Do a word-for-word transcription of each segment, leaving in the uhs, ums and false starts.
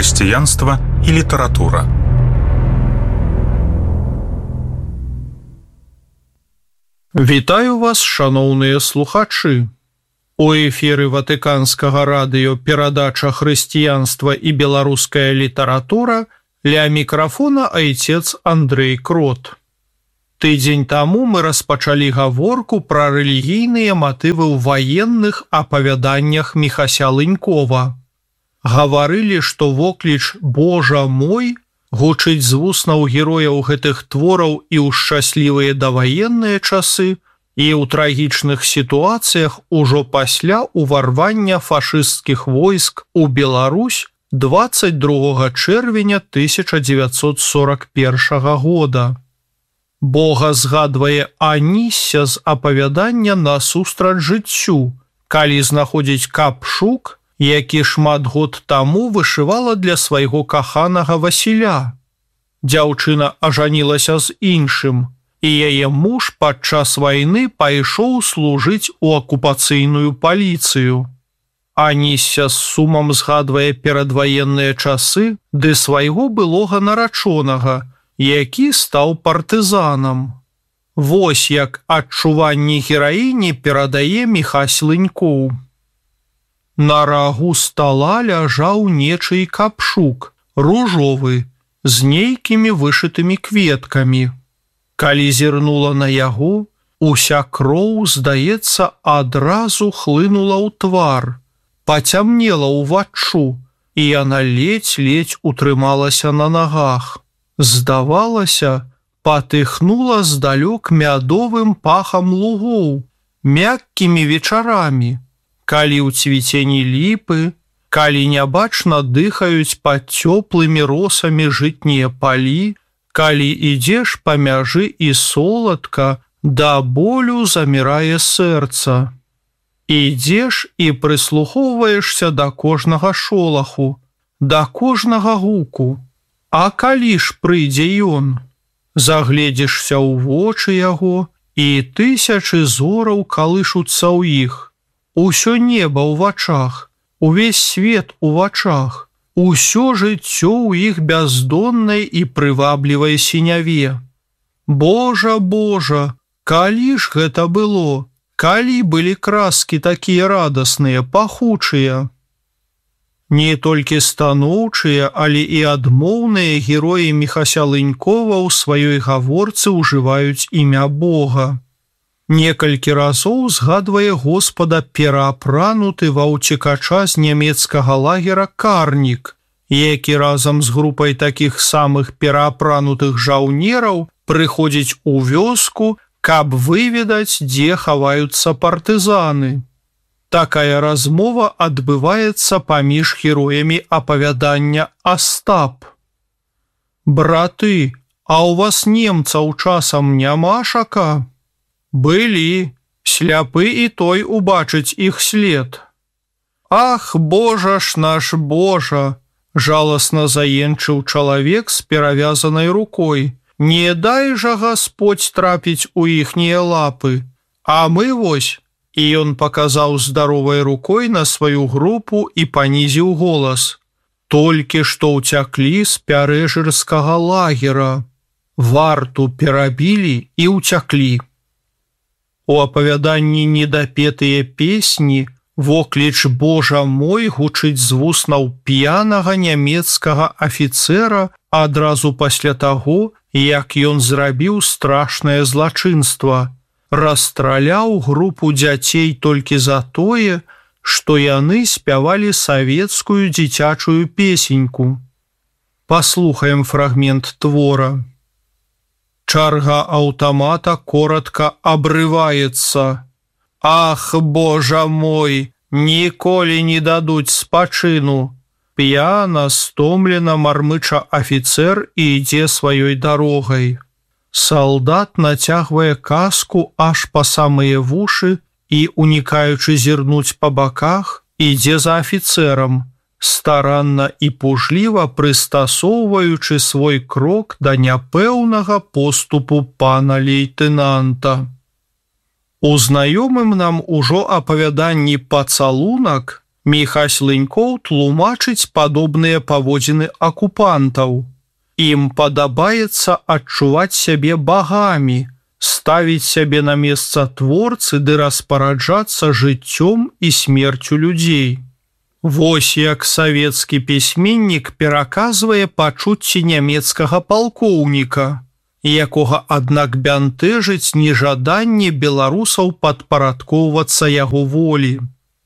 хрысціянства і літаратура. Вітаю вас, шаноўныя слухачы! У эфіры Ватыканскага радыё перадача «Хрысціянства і беларуская літаратура», ля мікрафона айцец Андрэй Крот. Тыдзень таму мы распачалі гаворку пра рэлігійныя матывы ў ваенных апавяданнях Міхася Лынькова. Гаварылі, што вокліч «Божа мой» гучыць з вуснаў герояў гэтых твораў і ў шчаслівыя даваенныя часы, і ў трагічных сітуацыях ужо пасля ўварвання фашысцкіх войск у Беларусь дваццаць другога чэрвеня тысяча дзевяцьсот сорак першага года. Бога згадвае Анісся з апавядання «Насустрач жыццю», калі знаходзіць Капшук, які шмат год таму вышывала для свайго каханага Васіля. Дзяўчына ажанілася з іншым, і яе муж падчас вайны пайшоў служыць у акупацыйную паліцыю. Анісся з сумам згадвае перадваенныя часы ды свайго былога нарачонага, які стаў партызанам. Вось як адчуванні гераіні перадае Міхась Лынькоў. На рагу стала ляжаў нечый Капшук, ружовы, з нейкімі вышытымі кветкамі. Калі зірнула на яго, уся кроў, здаецца, адразу хлынула ў твар, пацямнела ўваччу, і яна ледзь-ледзь утрымалася на нагах. Здавалася, патыхнула здалёк мядовым пахам лугоў, мяккімі вечарамі, калі ў цвіцені ліпы, калі нябачна дыхаюць пад цёплымі росамі жытнія палі, калі ідзеш па мяжы і соладка, да болю замірае сэрца. Ідзеш і прыслухоўваешся да кожнага шолаху, да кожнага гуку. А калі ж прыйдзе ён? Загледзішся ў вочы яго, і тысячы зораў калышуцца ў іх. Усё неба ў вачах, увесь свет у вачах, усё жыццё ў іх бяздоннай і прываблівай сіняве. Божа, Божа, калі ж гэта было? Калі былі краскі такія радасныя, пахучыя? Не толькі станоўчыя, але і адмоўныя героі Міхася Лынькова ў сваёй гаворцы ўжываюць імя Бога. Некалькі разоў згадвае Господа пераапрануты ва ўцекача з нямецкага лагера Карнік, які разам з групай такіх самых пераапранутых жаўнераў прыходзіць у вёску, каб выведаць, дзе хаваюцца партызаны. Такая размова адбываецца паміж героямі апавядання Астап. «Браты, а ў вас немцаў часам нямашака?» «Былі, сляпы і той убачыць іх след». «Ах, Божа ж наш Божа!» – жаласна заенчыў чалавек з перавязанай рукой. «Не дай жа Гасподзь трапіць у іхнія лапы, а мы вось». І ён паказаў здаровай рукой на сваю групу і панізіў голас. «Толькі што ўцяклі з пярэжырскага лагера. Варту перабілі і ўцяклі». У апавяданні «Недапетыя песні» вокліч «Божа мой» гучыць з вуснаў п'янага нямецкага афіцэра адразу пасля таго, як ён зрабіў страшнае злачынства. Расстраляў групу дзяцей толькі за тое, што яны спявалі савецкую дзіцячую песеньку. Паслухаем фрагмент твора. Чарга аўтамата коротка абрываецца. «Ах, Божа мой, ніколі не дадуць спачыну!» П'яна, стомлена мармыча афіцэр і ідзе сваёй дарогай. Салдат нацягвае каску аж па самыя вушы і, унікаючы зірнуць па баках, ідзе за афіцэрам, старанна і пужліва прыстасоўваючы свой крок да няпэўнага поступу пана лейтэнанта. У знаёмым нам ужо апавяданні «Пацалунак» Міхась Лынькоў тлумачыць падобныя паводзіны акупантаў. Ім падабаецца адчуваць сябе багамі, ставіць сябе на месца творцы ды распараджацца жыццём і смерцю людзей. Вось як савецкі пісьменнік пераказвае пачуцці нямецкага палкоўніка, якога, аднак, бянтэжыць нежаданне беларусаў падпарадкоўвацца яго волі.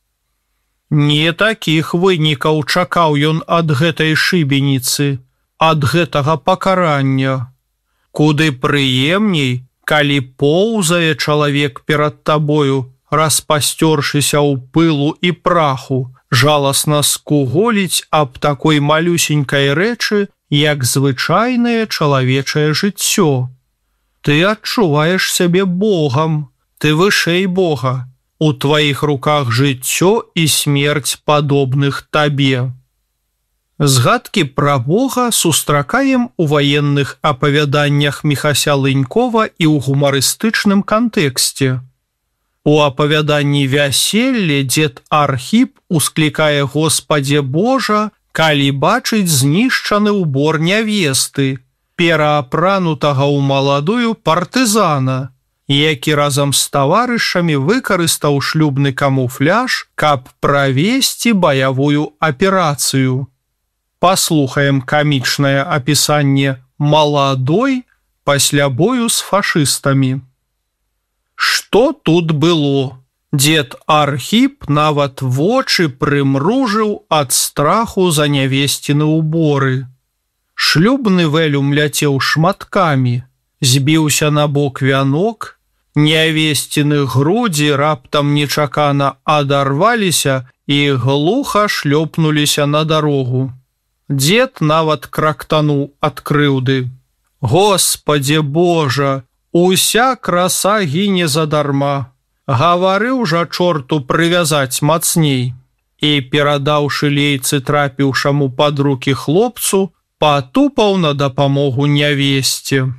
Не такіх вынікаў чакаў ён ад гэтай шыбеніцы, ад гэтага пакарання. Куды прыемней, калі поўзае чалавек перад табою, распасцёршыся ў пылу і праху, жаласна скуголіць аб такой малюсенькай рэчы, як звычайнае чалавечае жыццё. Ты адчуваеш сябе Богам, ты вышэй Бога, у тваіх руках жыццё і смерць падобных табе. Згадкі пра Бога сустракаем у ваенных апавяданнях Міхася Лынькова і ў гумарыстычным кантэксце. У апавяданні «Вяселле» дзед Архіп усклікае «Господзе Божа», калі бачыць знішчаны ўбор нявесты, пераапранутага ў маладую партызана, які разам з таварышамі выкарыстаў шлюбны камуфляж, каб правесці баявую аперацыю. Паслухаем камічнае апісанне «Маладой» пасля бою з фашыстамі. Што тут было? Дзед Архіп нават вочы прымружыў ад страху за нявесціны ўборы. Шлюбны вэлюм ляцеў шматкамі, збіўся на бок вянок, нявесціны грудзі раптам нечакана адарваліся і глуха шлёпнуліся на дарогу. Дзед нават крактануў ад крыўды. «Господзе Божа, уся краса гіне задарма. Гаварыў жа чорту прывязаць мацней». І, перадаўшы лейцы трапіўшаму пад рукі хлопцу, патупаў на дапамогу нявесце.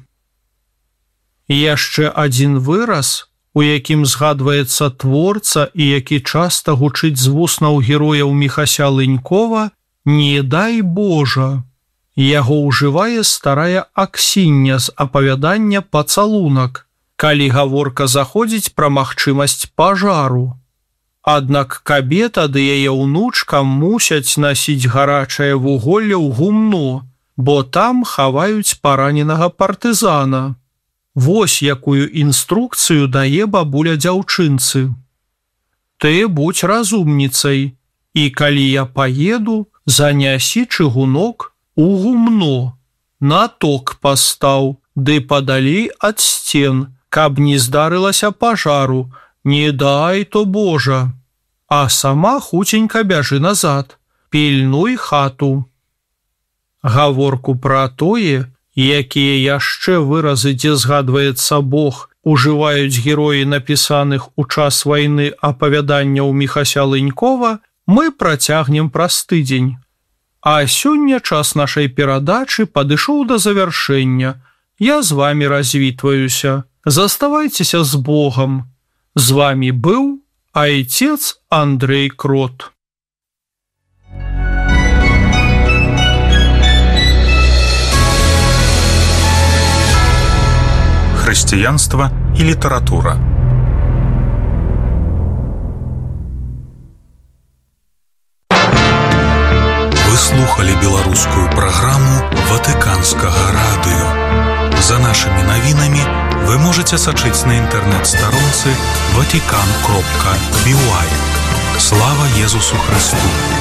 Яшчэ адзін выраз, у якім згадваецца творца і які часта гучыць з вуснаў герояў Міхася Лынькова, «Не дай Божа». Яго ўжывае старая Аксіння з апавядання «Пацалунак», калі гаворка заходзіць пра магчымасць пажару. Аднак кабета ды яе ўнучка мусяць насіць гарачае вуголле ў гумно, бо там хаваюць параненага партызана. Вось якую інструкцыю дае бабуля дзяўчынцы. «Ты будзь разумніцай, і калі я паеду, занясі чыгунок у гумно, на ток пастаў, ды падалей ад сцен, каб не здарылася пажару, не дай то Божа. А сама хуценька бяжы назад, пільнуй хату». Гаворку пра тое, якія яшчэ выразы, дзе згадваецца Бог, ужываюць героі напісаных у час вайны апавяданняў Міхася Лынькова, мы працягнем праз тыдзень. А сёння час нашай перадачы падышоў да завяршэння. Я з вамі развітваюся. Заставайцеся з Богам. З вамі быў айцец Андрэй Крот. Хрысціянства і літаратура. Вы слухали беларускую праграму Ватыканскага радыё. За нашымі навінамі вы можаце сачыць на інтэрнэт-старонцы ватикан кропка би уай. Слава Езусу Христу!